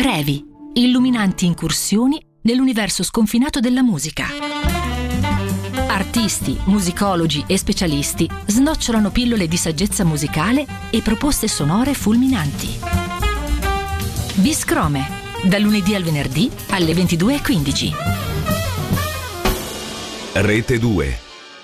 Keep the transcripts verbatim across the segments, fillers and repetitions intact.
Revi, illuminanti incursioni nell'universo sconfinato della musica. Artisti, musicologi e specialisti snocciolano pillole di saggezza musicale e proposte sonore fulminanti. Biscrome, dal lunedì al venerdì alle ventidue e quindici. Rete due.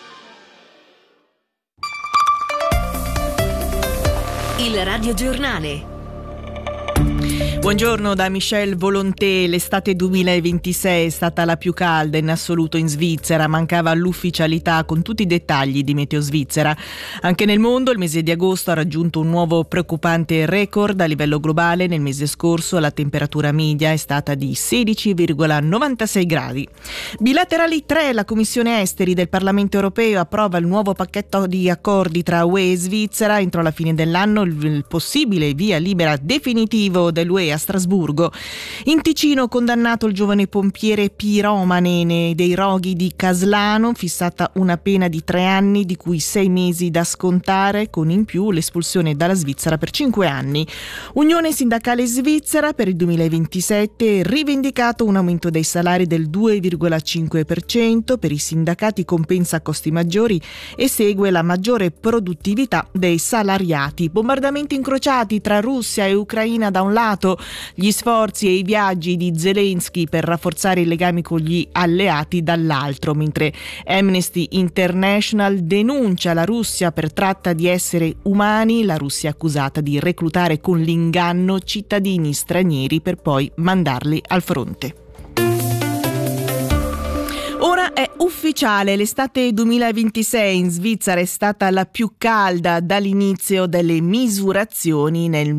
Il radiogiornale. Buongiorno da Michel Volonté. L'estate duemilaventisei è stata la più calda in assoluto in Svizzera. Mancava l'ufficialità con tutti i dettagli di Meteo Svizzera. Anche nel mondo il mese di agosto ha raggiunto un nuovo preoccupante record a livello globale. Nel mese scorso la temperatura media è stata di sedici virgola novantasei gradi. Bilaterali tre. La Commissione Esteri del Parlamento Europeo approva il nuovo pacchetto di accordi tra U E e Svizzera. Entro la fine dell'anno il, il possibile via libera definitivo dell'U E a Strasburgo. In Ticino condannato il giovane pompiere piromane dei roghi di Caslano, fissata una pena di tre anni di cui sei mesi da scontare, con in più l'espulsione dalla Svizzera per cinque anni. Unione Sindacale Svizzera per il duemilaventisette rivendicato un aumento dei salari del due virgola cinque per cento, per i sindacati compensa costi maggiori e segue la maggiore produttività dei salariati. Bombardamenti incrociati tra Russia e Ucraina da un lato, gli sforzi e i viaggi di Zelensky per rafforzare i legami con gli alleati dall'altro, mentre Amnesty International denuncia la Russia per tratta di esseri umani, la Russia accusata di reclutare con l'inganno cittadini stranieri per poi mandarli al fronte. Ora è ufficiale, l'estate duemilaventisei in Svizzera è stata la più calda dall'inizio delle misurazioni nel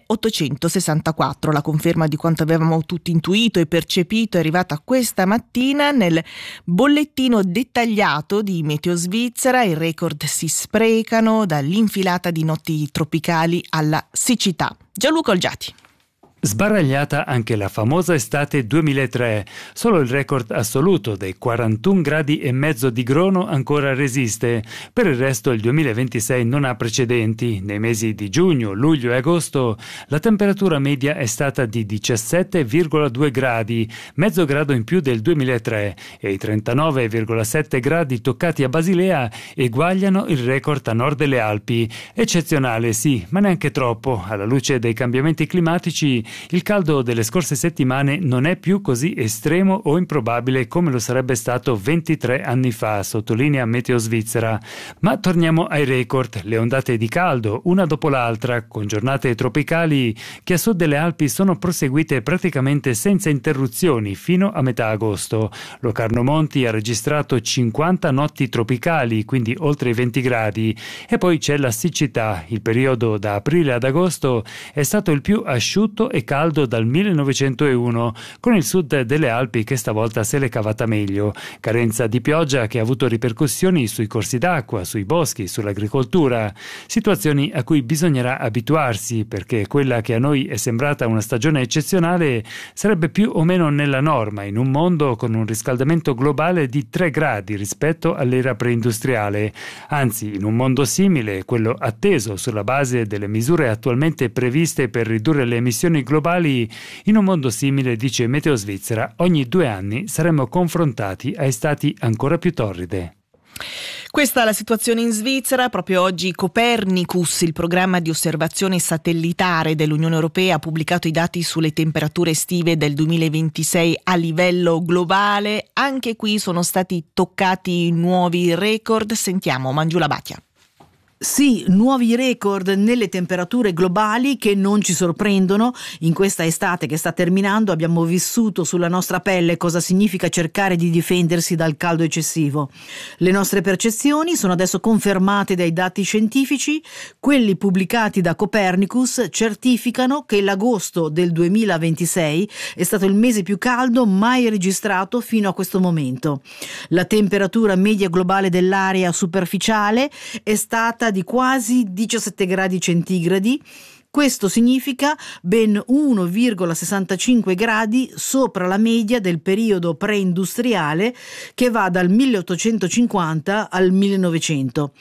milleottocentosessantaquattro. La conferma di quanto avevamo tutti intuito e percepito è arrivata questa mattina nel bollettino dettagliato di Meteo Svizzera. I record si sprecano dall'infilata di notti tropicali alla siccità. Gianluca Olgiati. Sbaragliata anche la famosa estate duemilatré, solo il record assoluto dei quarantuno gradi e mezzo di Grono ancora resiste. Per il resto il duemilaventisei non ha precedenti. Nei mesi di giugno, luglio e agosto la temperatura media è stata di diciassette virgola due gradi, mezzo grado in più del duemilatré, e i trentanove virgola sette gradi toccati a Basilea eguagliano il record a nord delle Alpi. Eccezionale sì, ma neanche troppo. Alla luce dei cambiamenti climatici il caldo delle scorse settimane non è più così estremo o improbabile come lo sarebbe stato ventitré anni fa, sottolinea Meteo Svizzera. Ma torniamo ai record. Le ondate di caldo, una dopo l'altra, con giornate tropicali che a sud delle Alpi sono proseguite praticamente senza interruzioni fino a metà agosto. Locarno Monti ha registrato cinquanta notti tropicali, quindi oltre i venti gradi. E poi c'è la siccità. Il periodo da aprile ad agosto è stato il più asciutto e caldo dal millenovecentouno, con il sud delle Alpi che stavolta se l'è cavata meglio. Carenza di pioggia che ha avuto ripercussioni sui corsi d'acqua, sui boschi, sull'agricoltura. Situazioni a cui bisognerà abituarsi, perché quella che a noi è sembrata una stagione eccezionale sarebbe più o meno nella norma in un mondo con un riscaldamento globale di tre gradi rispetto all'era preindustriale. Anzi, in un mondo simile, quello atteso sulla base delle misure attualmente previste per ridurre le emissioni globali, in un mondo simile, dice Meteo Svizzera, ogni due anni saremmo confrontati a estati ancora più torride. Questa è la situazione in Svizzera. Proprio oggi Copernicus, il programma di osservazione satellitare dell'Unione Europea, ha pubblicato i dati sulle temperature estive del duemilaventisei a livello globale. Anche qui sono stati toccati nuovi record. Sentiamo Mangiula Batia. Sì, nuovi record nelle temperature globali che non ci sorprendono. In questa estate che sta terminando abbiamo vissuto sulla nostra pelle cosa significa cercare di difendersi dal caldo eccessivo. Le nostre percezioni sono adesso confermate dai dati scientifici. Quelli pubblicati da Copernicus certificano che l'agosto del duemilaventisei è stato il mese più caldo mai registrato fino a questo momento. La temperatura media globale dell'area superficiale è stata di quasi diciassette gradi centigradi. Questo significa ben uno virgola sessantacinque gradi sopra la media del periodo preindustriale che va dal milleottocentocinquanta al millenovecento.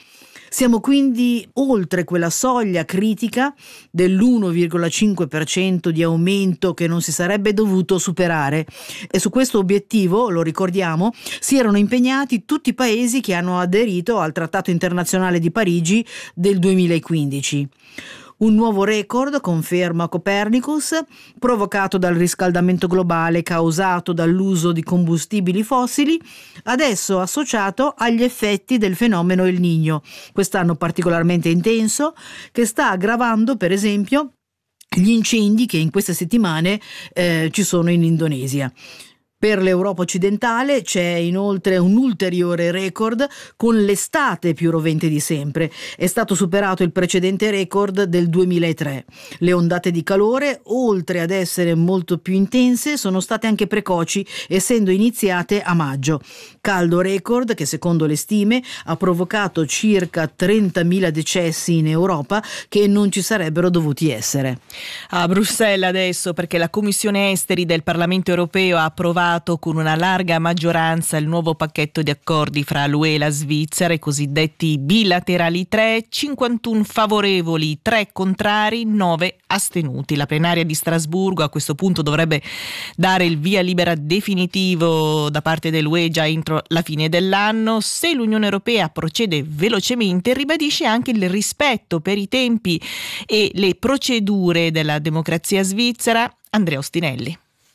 Siamo quindi oltre quella soglia critica dell'uno virgola cinque per cento di aumento che non si sarebbe dovuto superare, e su questo obiettivo, lo ricordiamo, si erano impegnati tutti i paesi che hanno aderito al Trattato internazionale di Parigi del duemilaquindici. Un nuovo record, conferma Copernicus, provocato dal riscaldamento globale causato dall'uso di combustibili fossili, adesso associato agli effetti del fenomeno El Niño, quest'anno particolarmente intenso, che sta aggravando per esempio gli incendi che in queste settimane eh, ci sono in Indonesia. Per l'Europa occidentale c'è inoltre un ulteriore record con l'estate più rovente di sempre. È stato superato il precedente record del duemilatré. Le ondate di calore, oltre ad essere molto più intense, sono state anche precoci, essendo iniziate a maggio. Caldo record che, secondo le stime, ha provocato circa trentamila decessi in Europa che non ci sarebbero dovuti essere. A Bruxelles adesso, perché la Commissione Esteri del Parlamento Europeo ha approvato con una larga maggioranza il nuovo pacchetto di accordi fra l'U E e la Svizzera, i cosiddetti bilaterali tre, cinquantuno favorevoli, tre contrari, nove astenuti. La plenaria di Strasburgo a questo punto dovrebbe dare il via libera definitivo da parte dell'U E già entro la fine dell'anno. Se l'Unione Europea procede velocemente, ribadisce anche il rispetto per i tempi e le procedure della democrazia svizzera. Andrea Ostinelli.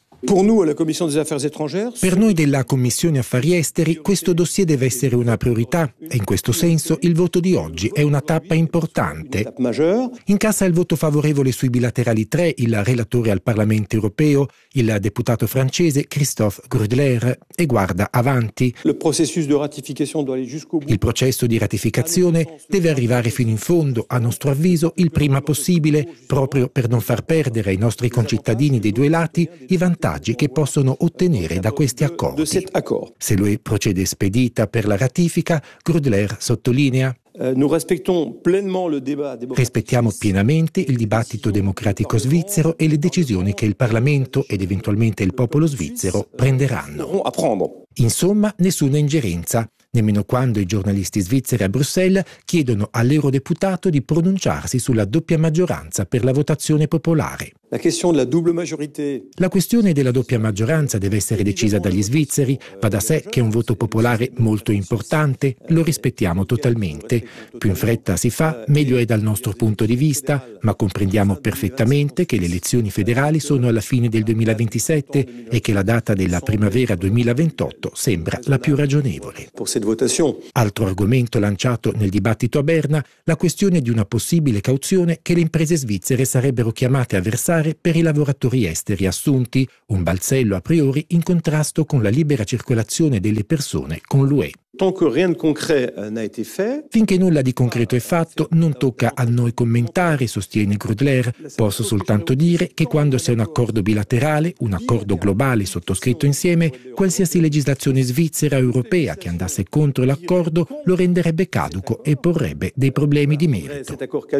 Per noi della Commissione Affari Esteri questo dossier deve essere una priorità e in questo senso il voto di oggi è una tappa importante. Incassa il voto favorevole sui bilaterali tre il relatore al Parlamento Europeo, il deputato francese Christophe Grudler, e guarda avanti. Il processo di ratificazione deve arrivare fino in fondo, a nostro avviso, il prima possibile, proprio per non far perdere ai nostri concittadini dei due lati i vantaggi che possono ottenere da questi accordi. Se l'U E procede spedita per la ratifica, Grudler sottolinea: rispettiamo pienamente il dibattito democratico svizzero e le decisioni che il Parlamento ed eventualmente il popolo svizzero prenderanno. Insomma, nessuna ingerenza, nemmeno quando i giornalisti svizzeri a Bruxelles chiedono all'eurodeputato di pronunciarsi sulla doppia maggioranza per la votazione popolare. La questione della doppia maggioranza deve essere decisa dagli svizzeri. Va da sé che è un voto popolare molto importante, lo rispettiamo totalmente. Più in fretta si fa, meglio è dal nostro punto di vista, ma comprendiamo perfettamente che le elezioni federali sono alla fine del duemilaventisette e che la data della primavera duemilaventotto sembra la più ragionevole. Altro argomento lanciato nel dibattito a Berna, la questione di una possibile cauzione che le imprese svizzere sarebbero chiamate a versare per i lavoratori esteri assunti, un balzello a priori in contrasto con la libera circolazione delle persone con l'U E. Finché nulla di concreto è fatto, non tocca a noi commentare, sostiene Grudler. Posso soltanto dire che quando c'è un accordo bilaterale, un accordo globale sottoscritto insieme, qualsiasi legislazione svizzera o europea che andasse contro l'accordo lo renderebbe caduco e porrebbe dei problemi di merito.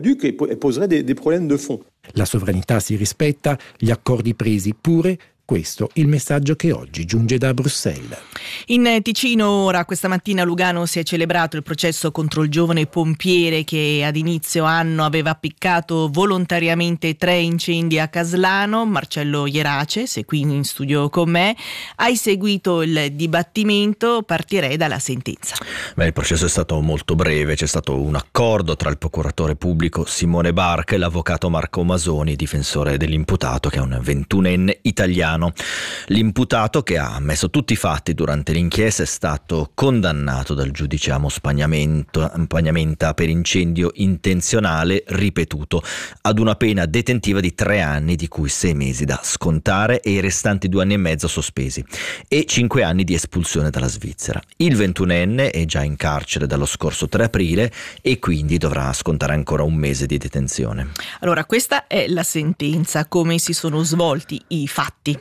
La sovranità si rispetta, gli accordi presi pure. Questo il messaggio che oggi giunge da Bruxelles. In Ticino ora, questa mattina a Lugano si è celebrato il processo contro il giovane pompiere che ad inizio anno aveva appiccato volontariamente tre incendi a Caslano. Marcello Ierace, sei qui in studio con me, hai seguito il dibattimento, partirei dalla sentenza. Beh, il processo è stato molto breve, c'è stato un accordo tra il procuratore pubblico Simone Barca e l'avvocato Marco Masoni, difensore dell'imputato, che è un ventunenne italiano. L'imputato, che ha ammesso tutti i fatti durante l'inchiesta, è stato condannato dal giudice Amo Spagnamenta per incendio intenzionale ripetuto ad una pena detentiva di tre anni, di cui sei mesi da scontare e i restanti due anni e mezzo sospesi, e cinque anni di espulsione dalla Svizzera. Il ventunenne è già in carcere dallo scorso tre aprile e quindi dovrà scontare ancora un mese di detenzione. Allora, questa è la sentenza. Come si sono svolti i fatti?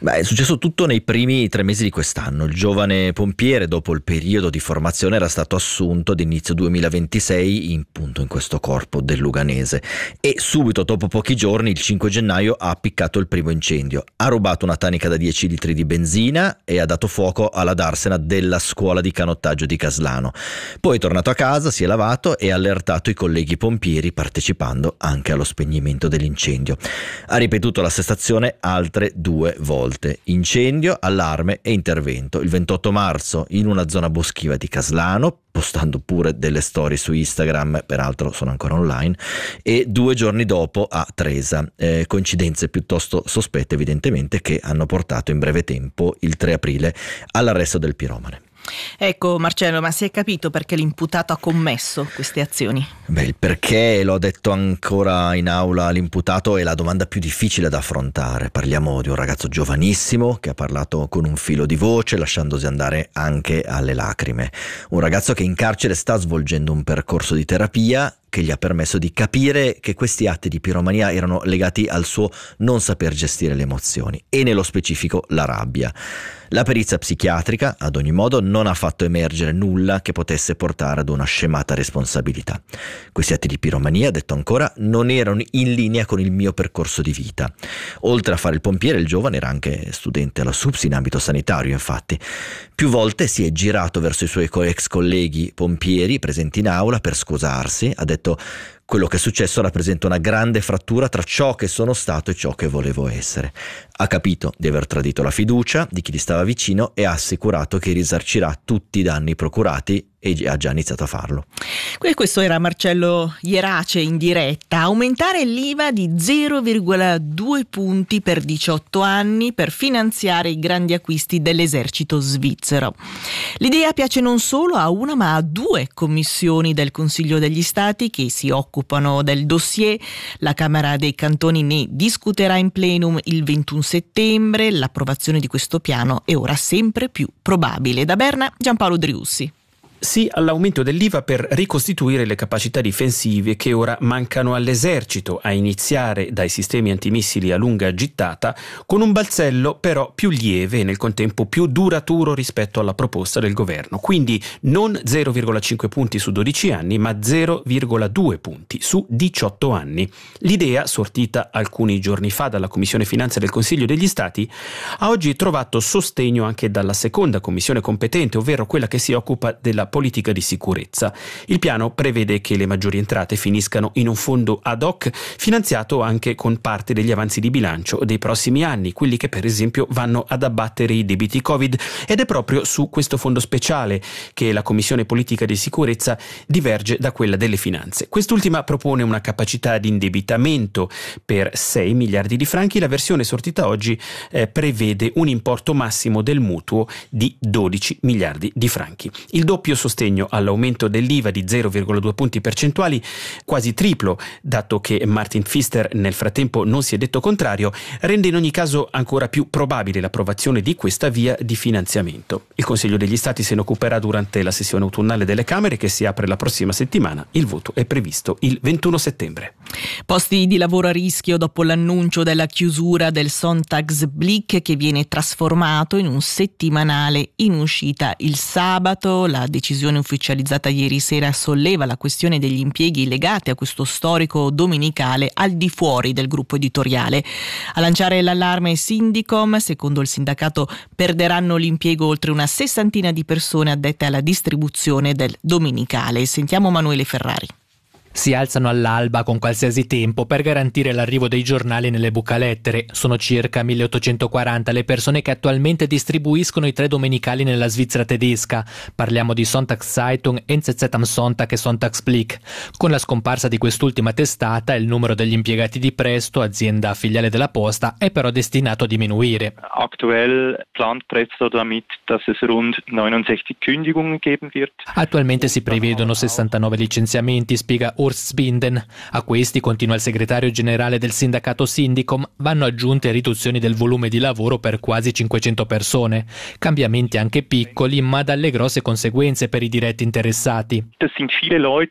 Beh, è successo tutto nei primi tre mesi di quest'anno. Il giovane pompiere, dopo il periodo di formazione, era stato assunto ad inizio duemilaventisei in, appunto, in questo corpo del Luganese e subito dopo pochi giorni, il cinque gennaio, ha appiccato il primo incendio. Ha rubato una tanica da dieci litri di benzina e ha dato fuoco alla darsena della scuola di canottaggio di Caslano. Poi è tornato a casa, si è lavato e ha allertato i colleghi pompieri, partecipando anche allo spegnimento dell'incendio. Ha ripetuto la stazione altre due volte: incendio, allarme e intervento. Il ventotto marzo in una zona boschiva di Caslano, postando pure delle storie su Instagram, peraltro sono ancora online, e due giorni dopo a Tresa. Eh, coincidenze piuttosto sospette, evidentemente, che hanno portato in breve tempo, il tre aprile, all'arresto del piromane. Ecco Marcello, ma si è capito perché l'imputato ha commesso queste azioni? Beh, il perché, l'ho detto ancora in aula l'imputato, è la domanda più difficile da affrontare. Parliamo di un ragazzo giovanissimo che ha parlato con un filo di voce, lasciandosi andare anche alle lacrime. Un ragazzo che in carcere sta svolgendo un percorso di terapia che gli ha permesso di capire che questi atti di piromania erano legati al suo non saper gestire le emozioni e nello specifico la rabbia. La perizia psichiatrica, ad ogni modo, non ha fatto emergere nulla che potesse portare ad una scemata responsabilità. Questi atti di piromania, detto ancora, non erano in linea con il mio percorso di vita. Oltre a fare il pompiere, il giovane era anche studente alla SUPS in ambito sanitario, infatti. Più volte si è girato verso i suoi ex colleghi pompieri presenti in aula per scusarsi. Ha detto: quello che è successo rappresenta una grande frattura tra ciò che sono stato e ciò che volevo essere. Ha capito di aver tradito la fiducia di chi gli stava vicino e ha assicurato che risarcirà tutti i danni procurati e ha già iniziato a farlo. Questo era Marcello Ierace in diretta. Aumentare l'I V A di zero virgola due punti per diciotto anni per finanziare i grandi acquisti dell'esercito svizzero. L'idea piace non solo a una ma a due commissioni del Consiglio degli Stati che si occupano del dossier. La Camera dei Cantoni ne discuterà in plenum il ventuno settembre. L'approvazione di questo piano è ora sempre più probabile. Da Berna, Giampaolo Driussi. Sì all'aumento dell'I V A per ricostituire le capacità difensive che ora mancano all'esercito, a iniziare dai sistemi antimissili a lunga gittata, con un balzello però più lieve e nel contempo più duraturo rispetto alla proposta del governo. Quindi non zero virgola cinque punti su dodici anni, ma zero virgola due punti su diciotto anni. L'idea, sortita alcuni giorni fa dalla Commissione Finanze del Consiglio degli Stati, ha oggi trovato sostegno anche dalla seconda commissione competente, ovvero quella che si occupa della politica di sicurezza. Il piano prevede che le maggiori entrate finiscano in un fondo ad hoc finanziato anche con parte degli avanzi di bilancio dei prossimi anni, quelli che per esempio vanno ad abbattere i debiti Covid, ed è proprio su questo fondo speciale che la Commissione Politica di Sicurezza diverge da quella delle finanze. Quest'ultima propone una capacità di indebitamento per sei miliardi di franchi. La versione sortita oggi eh, prevede un importo massimo del mutuo di dodici miliardi di franchi. Il doppio sostegno all'aumento dell'I V A di zero virgola due punti percentuali, quasi triplo, dato che Martin Pfister nel frattempo non si è detto contrario, rende in ogni caso ancora più probabile l'approvazione di questa via di finanziamento. Il Consiglio degli Stati se ne occuperà durante la sessione autunnale delle Camere che si apre la prossima settimana. Il voto è previsto il ventuno settembre. Posti di lavoro a rischio dopo l'annuncio della chiusura del Sonntagsblick, che viene trasformato in un settimanale in uscita il sabato. La decisione ufficializzata ieri sera solleva la questione degli impieghi legati a questo storico domenicale al di fuori del gruppo editoriale. A lanciare l'allarme Sindicom, secondo il sindacato perderanno l'impiego oltre una sessantina di persone addette alla distribuzione del domenicale. Sentiamo Manuele Ferrari. Si alzano all'alba con qualsiasi tempo per garantire l'arrivo dei giornali nelle bucalettere. Sono circa milleottocentoquaranta le persone che attualmente distribuiscono i tre domenicali nella Svizzera tedesca. Parliamo di Sonntagszeitung, N Z Z am Sonntag e Sonntagsblick. Con la scomparsa di quest'ultima testata, il numero degli impiegati di Presto, azienda filiale della Posta, è però destinato a diminuire. Aktuell plant Presto damit, dass es rund neunundsechzig Kündigungen geben wird. Attualmente si prevedono sessantanove licenziamenti, spiega Urs Binden. A questi, continua il segretario generale del sindacato Sindicom, vanno aggiunte riduzioni del volume di lavoro per quasi cinquecento persone. Cambiamenti anche piccoli, ma dalle grosse conseguenze per i diretti interessati. Das sind viele Leute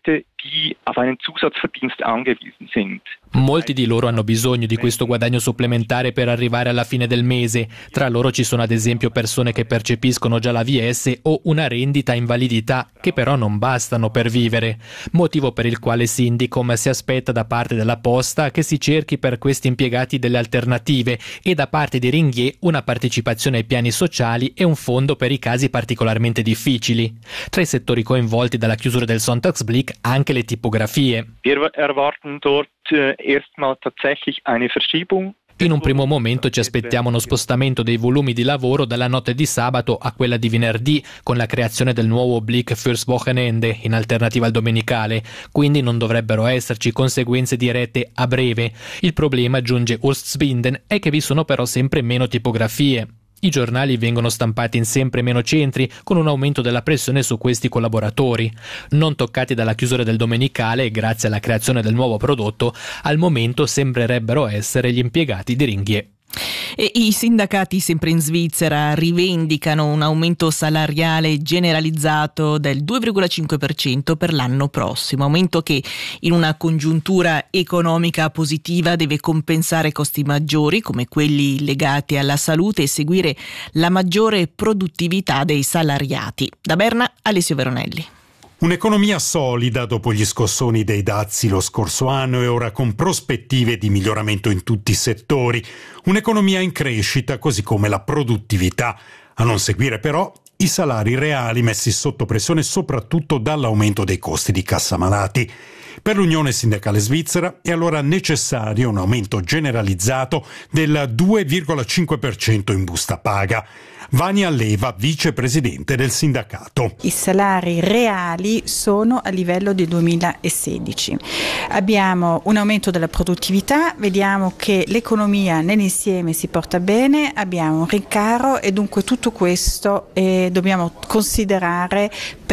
die auf einen Zusatzverdienst angewiesen sind. Molti di loro hanno bisogno di questo guadagno supplementare per arrivare alla fine del mese. Tra loro ci sono ad esempio persone che percepiscono già la V S o una rendita invalidità, che però non bastano per vivere. Motivo per il quale Syndicom si aspetta da parte della Posta che si cerchi per questi impiegati delle alternative e da parte di Ringier una partecipazione ai piani sociali e un fondo per i casi particolarmente difficili. Tra i settori coinvolti dalla chiusura del Sonntagsblick anche le tipografie. Wir erwarten dort erstmal tatsächlich eine Verschiebung. In un primo momento ci aspettiamo uno spostamento dei volumi di lavoro dalla notte di sabato a quella di venerdì, con la creazione del nuovo Blick fürs Wochenende, in alternativa al domenicale, quindi non dovrebbero esserci conseguenze dirette a breve. Il problema, aggiunge Urs Zbinden, è che vi sono però sempre meno tipografie. I giornali vengono stampati in sempre meno centri, con un aumento della pressione su questi collaboratori. Non toccati dalla chiusura del domenicale e grazie alla creazione del nuovo prodotto, al momento sembrerebbero essere gli impiegati di Ringier. E i sindacati sempre in Svizzera rivendicano un aumento salariale generalizzato del due virgola cinque per cento per l'anno prossimo, aumento che in una congiuntura economica positiva deve compensare costi maggiori come quelli legati alla salute e seguire la maggiore produttività dei salariati. Da Berna, Alessio Veronelli. Un'economia solida dopo gli scossoni dei dazi lo scorso anno e ora con prospettive di miglioramento in tutti i settori. Un'economia in crescita, così come la produttività. A non seguire però i salari reali messi sotto pressione soprattutto dall'aumento dei costi di cassa malati. Per l'Unione Sindacale Svizzera è allora necessario un aumento generalizzato del due virgola cinque per cento in busta paga. Vania Leva, vicepresidente del sindacato. I salari reali sono a livello del duemilasedici. Abbiamo un aumento della produttività, vediamo che l'economia nell'insieme si porta bene, abbiamo un rincaro e dunque tutto questo eh, dobbiamo considerare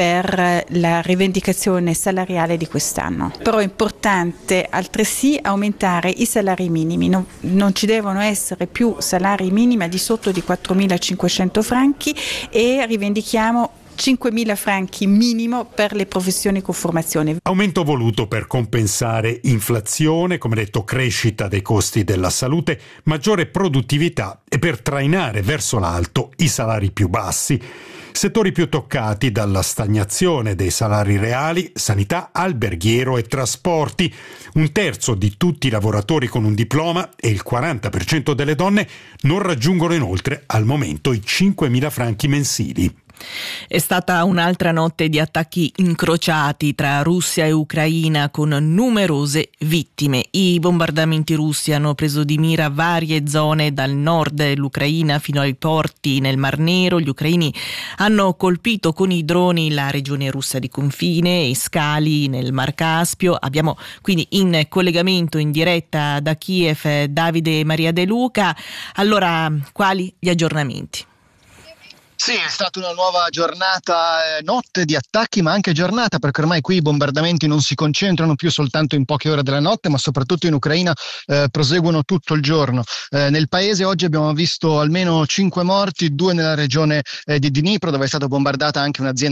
per la rivendicazione salariale di quest'anno. Però è importante altresì aumentare i salari minimi, non, non ci devono essere più salari minimi di sotto di quattromilacinquecento franchi e rivendichiamo cinquemila franchi minimo per le professioni con formazione. Aumento voluto per compensare inflazione, come detto crescita dei costi della salute, maggiore produttività e per trainare verso l'alto i salari più bassi. Settori più toccati dalla stagnazione dei salari reali, sanità, alberghiero e trasporti. Un terzo di tutti i lavoratori con un diploma e il quaranta per cento delle donne non raggiungono inoltre al momento i cinquemila franchi mensili. È stata un'altra notte di attacchi incrociati tra Russia e Ucraina con numerose vittime. I bombardamenti russi hanno preso di mira varie zone dal nord dell'Ucraina fino ai porti nel Mar Nero. Gli ucraini hanno colpito con i droni la regione russa di confine e scali nel Mar Caspio. Abbiamo quindi in collegamento in diretta da Kiev Davide Maria De Luca. Allora, quali gli aggiornamenti? Sì, è stata una nuova giornata, eh, notte di attacchi, ma anche giornata, perché ormai qui i bombardamenti non si concentrano più soltanto in poche ore della notte, ma soprattutto in Ucraina eh, proseguono tutto il giorno. Eh, nel paese oggi abbiamo visto almeno cinque morti, due nella regione eh, di Dnipro, dove è stata bombardata anche un'azienda